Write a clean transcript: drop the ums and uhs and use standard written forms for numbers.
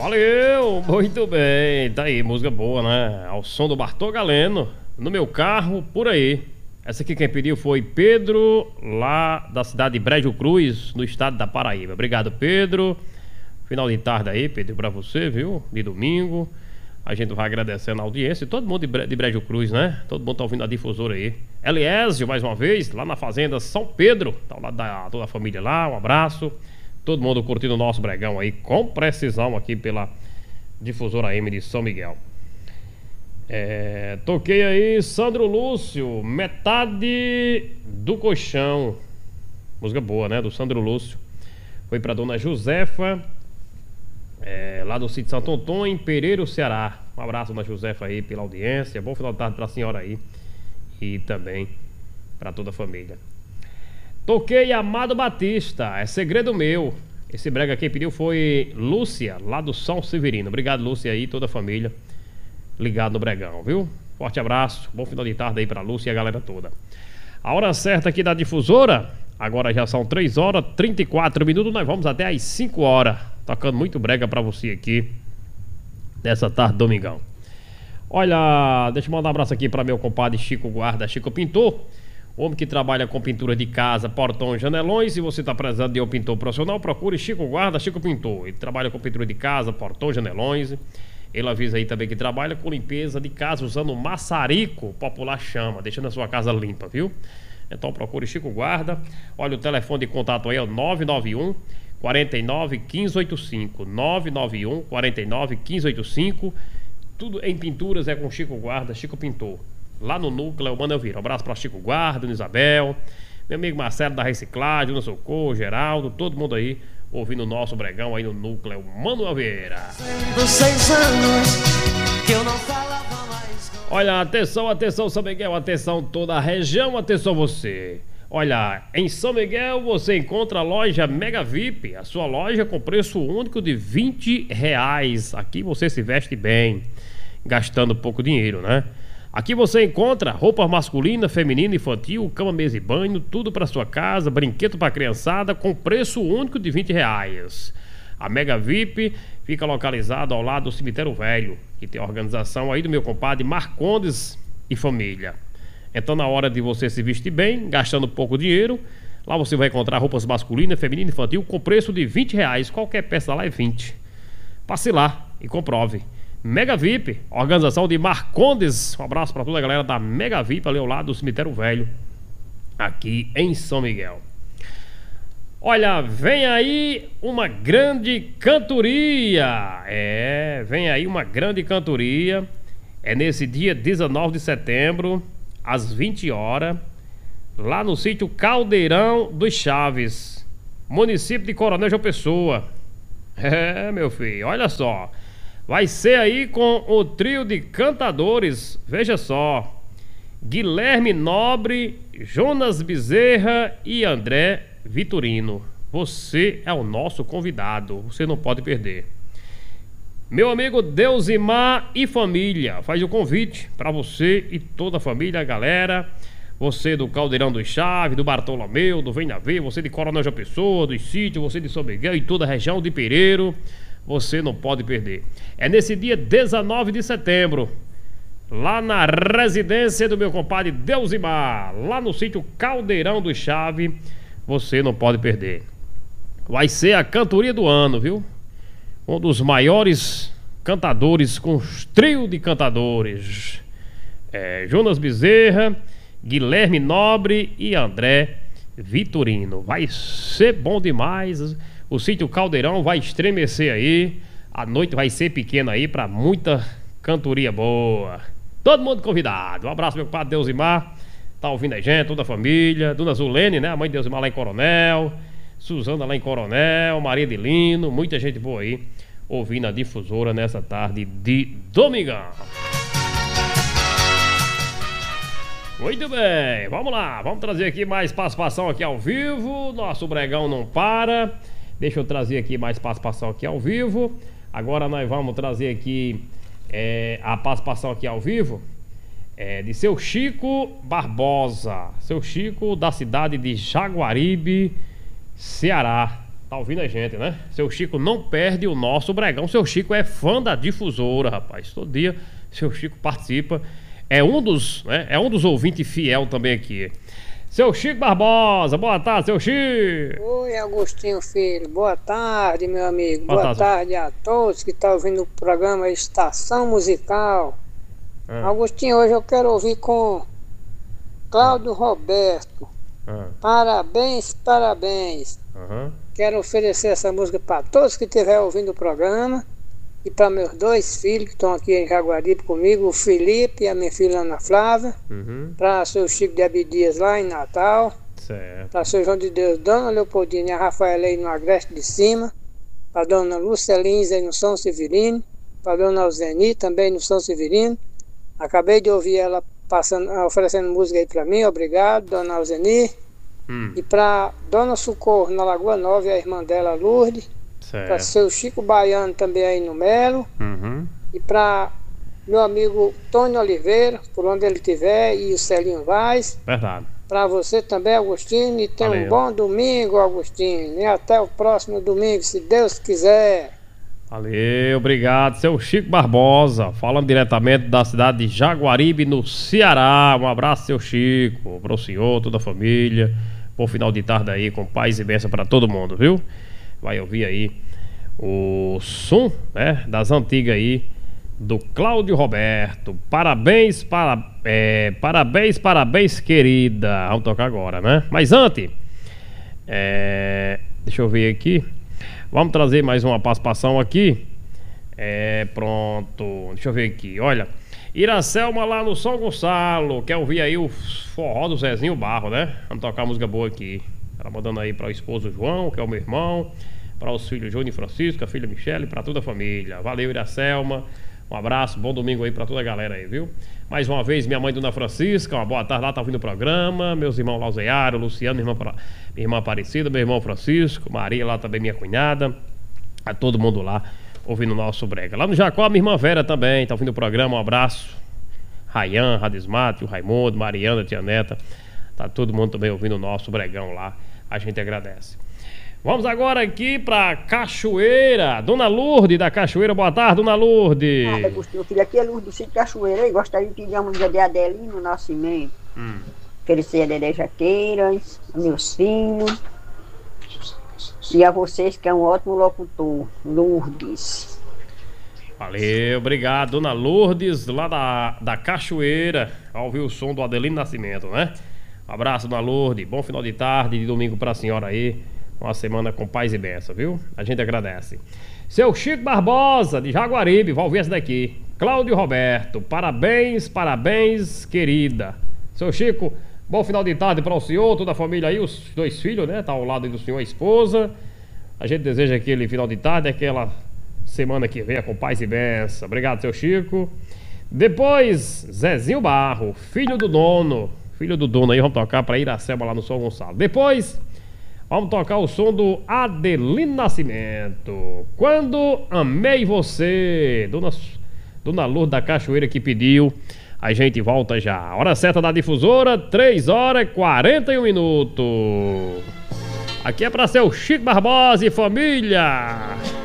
Valeu, muito bem. Tá aí, música boa, né? Ao som do Bartô Galeno, No Meu Carro, Por Aí. Essa aqui quem pediu foi Pedro, lá da cidade de Brejo Cruz, no estado da Paraíba. Obrigado, Pedro. Final de tarde aí, Pedro, pra você, viu? De domingo. A gente vai agradecendo a audiência. Todo mundo de Brejo Cruz, né? Todo mundo tá ouvindo a difusora aí. Eliésio, mais uma vez, lá na Fazenda São Pedro. Tá ao lado da toda a família lá. Um abraço. Todo mundo curtindo o nosso bregão aí, com precisão aqui pela difusora M de São Miguel. Toquei aí Sandro Lúcio, Metade do Colchão. Música boa, né? Do Sandro Lúcio. Foi pra dona Josefa, lá do sítio Santo Antônio, em Pereira, Ceará. Um abraço, dona Josefa, aí pela audiência. Bom final de tarde pra senhora aí. E também pra toda a família. Toquei Amado Batista, É Segredo Meu. Esse brega quem pediu foi Lúcia, lá do São Severino. Obrigado, Lúcia, aí, toda a família ligado no bregão, viu? Forte abraço, bom final de tarde aí pra Lúcia e a galera toda. A hora certa aqui da difusora, agora já são 3 horas 34 minutos, nós vamos até às 5 horas, tocando muito brega pra você aqui nessa tarde domingão. Olha, deixa eu mandar um abraço aqui pra meu compadre Chico Guarda, Chico Pintor. Homem que trabalha com pintura de casa, portões, janelões. Se você está precisando de um pintor profissional, procure Chico Guarda, Chico Pintor. Ele trabalha com pintura de casa, portões, janelões. Ele avisa aí também que trabalha com limpeza de casa usando maçarico, popular chama, deixando a sua casa limpa, viu? Então procure Chico Guarda. Olha, o telefone de contato aí é o 991 49 1585. 991 49 1585. Tudo em pinturas é com Chico Guarda, Chico Pintor. Lá no núcleo, manda eu vir. Um abraço para Chico Guarda, Isabel, meu amigo Marcelo da Reciclagem, no Socorro, Geraldo, todo mundo aí ouvindo o nosso bregão aí no núcleo Manuel Vieira. Olha, atenção, atenção São Miguel, atenção toda a região, atenção você. Olha, em São Miguel você encontra a loja Mega VIP, a sua loja com preço único de R$20. Aqui você se veste bem, gastando pouco dinheiro, né? Aqui você encontra roupa masculina, feminina, infantil, cama, mesa e banho, tudo para sua casa, brinquedo para criançada, com preço único de R$20. A Mega VIP fica localizada ao lado do Cemitério Velho, que tem a organização aí do meu compadre Marcondes e família. Então, na hora de você se vestir bem, gastando pouco dinheiro, lá você vai encontrar roupas masculinas, feminina e infantil com preço de R$20. Qualquer peça lá é 20. Passe lá e comprove. Mega VIP, organização de Marcondes. Um abraço para toda a galera da Mega VIP ali ao lado do Cemitério Velho, aqui em São Miguel. Olha, vem aí uma grande cantoria. Vem aí uma grande cantoria. É nesse dia 19 de setembro, às 20 horas, lá no sítio Caldeirão dos Chaves, município de Coronel João Pessoa. Meu filho, olha só. Vai ser aí com o trio de cantadores, veja só, Guilherme Nobre, Jonas Bezerra e André Vitorino. Você é o nosso convidado, você não pode perder. Meu amigo Deusimar e família, faz o convite para você e toda a família, galera. Você do Caldeirão dos Chaves, do Bartolomeu, do Venha Ver, você de Coronel João Pessoa, do Sítio, você de São Miguel e toda a região de Pereiro. Você não pode perder. É nesse dia 19 de setembro, lá na residência do meu compadre Deusimar, lá no sítio Caldeirão do Chave. Você não pode perder. Vai ser a cantoria do ano, viu? Um dos maiores cantadores, com os trio de cantadores, Jonas Bezerra, Guilherme Nobre e André Vitorino. Vai ser bom demais. O sítio Caldeirão vai estremecer aí. A noite vai ser pequena aí pra muita cantoria boa. Todo mundo convidado. Um abraço, meu compadre Deusimar. Tá ouvindo a gente, toda a família. Dona Zulene, né? A mãe de Deusimar lá em Coronel. Suzana lá em Coronel. Maria de Lino. Muita gente boa aí ouvindo a difusora nessa tarde de domingão. Muito bem, vamos lá. Vamos trazer aqui mais participação aqui ao vivo. Nosso bregão não para. Deixa eu trazer aqui mais participação aqui ao vivo. Agora nós vamos trazer aqui a participação aqui ao vivo de seu Chico Barbosa. Seu Chico da cidade de Jaguaribe, Ceará. Tá ouvindo a gente, né? Seu Chico não perde o nosso Bregão. Seu Chico é fã da Difusora, rapaz. Todo dia seu Chico participa. É um dos, né? É um dos ouvintes fiel também aqui. Seu Chico Barbosa, boa tarde, seu Chico. Oi, Agostinho Filho, boa tarde, meu amigo. Boa Boa tarde a todos que estão ouvindo o programa Estação Musical. Agostinho, hoje eu quero ouvir com Cláudio Roberto. Parabéns, parabéns. Quero oferecer essa música para todos que estiverem ouvindo o programa e para meus dois filhos que estão aqui em Jaguaribe comigo, o Felipe e a minha filha Ana Flávia, para seu Chico de Abdias lá em Natal, para seu João de Deus, Dona Leopoldina e a Rafaela aí no Agreste de Cima, para Dona Lúcia Lins aí no São Severino, para Dona Alzeni também no São Severino. Acabei de ouvir ela oferecendo música aí para mim, obrigado, Dona Alzeni. E para Dona Socorro na Lagoa Nova e a irmã dela Lourdes, para seu Chico Baiano também aí no Melo, e para meu amigo Tony Oliveira, por onde ele estiver, e o Celinho Vaz. Verdade. Para você também, Agostinho, e tenha um bom domingo, Agostinho, e até o próximo domingo, se Deus quiser. Valeu, obrigado, seu Chico Barbosa, falando diretamente da cidade de Jaguaribe, no Ceará. Um abraço, seu Chico, para o senhor, toda a família. Bom final de tarde aí, com paz e bênção para todo mundo, viu? Vai ouvir aí o som, né, das antigas aí, do Cláudio Roberto. Parabéns, parabéns, querida. Vamos tocar agora, né? Mas antes, deixa eu ver aqui. Vamos trazer mais uma participação aqui. Pronto. Deixa eu ver aqui. Olha, Iracelma lá no São Gonçalo. Quer ouvir aí o forró do Zezinho Barro, né? Vamos tocar música boa aqui. Ela mandando aí para o esposo João, que é o meu irmão, para os filhos Júnior e Francisco, a filha Michele, para toda a família. Valeu, Iracelma. Um abraço, bom domingo aí para toda a galera aí, viu? Mais uma vez, minha mãe Dona Francisca, uma boa tarde lá, tá ouvindo o programa. Meus irmãos Lauzeário, Luciano, minha irmã Aparecida, meu irmão Francisco, Maria lá também, minha cunhada. A todo mundo lá ouvindo o nosso brega. Lá no Jacó, minha irmã Vera também, tá ouvindo o programa, um abraço. Rayan, Radismate, o Raimundo, Mariana, Tia Neta. Tá todo mundo também ouvindo o nosso bregão lá. A gente agradece. Vamos agora aqui pra Cachoeira. Dona Lourdes da Cachoeira. Boa tarde, Dona Lourdes. Ah, Agostinho, filho, aqui é Lourdes do Sítio Cachoeira. Eu gostaria de pedir uma música de Adelino Nascimento. Oferecer a Dedé Jaqueiras, a meus filhos e a vocês, que é um ótimo locutor, Lourdes. Valeu, obrigado, Dona Lourdes, lá da Cachoeira. Ao ouvir o som do Adelino Nascimento, né? Um abraço, Dona Lourdes. Bom final de tarde, de domingo pra senhora aí. Uma semana com paz e bênção, viu? A gente agradece. Seu Chico Barbosa, de Jaguaribe, vai ouvir essa daqui. Cláudio Roberto, parabéns, querida. Seu Chico, bom final de tarde para o senhor, toda a família aí, os dois filhos, né? Tá ao lado do senhor e a esposa. A gente deseja aquele final de tarde, aquela semana que vem com paz e bênção. Obrigado, seu Chico. Depois, Zezinho Barro, filho do dono aí, vamos tocar para Iracelma lá no São Gonçalo. Depois, vamos tocar o som do Adelino Nascimento. Quando amei você, Dona Lourdes da Cachoeira que pediu. A gente volta já. Hora certa da Difusora, 3h41. Aqui é para seu Chico Barbosa e família.